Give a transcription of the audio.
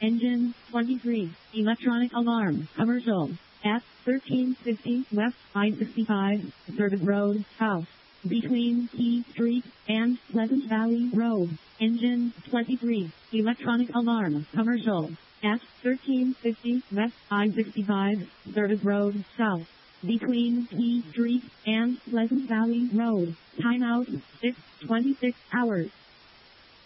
Engine 23. Electronic alarm. Commercial. At 1350 West I-65, Service Road, South. Between Key Street and Pleasant Valley Road. Engine 23. Electronic alarm. Commercial. At 1350 West I-65, Service Road, South. Between Key Street and Pleasant Valley Road. Timeout 6:26 hours.